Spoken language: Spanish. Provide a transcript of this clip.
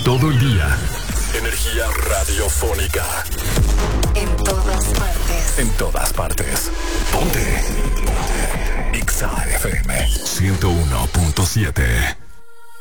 Todo el día. Energía radiofónica. En todas partes. En todas partes. Ponte. Ponte. Exa FM 101.7.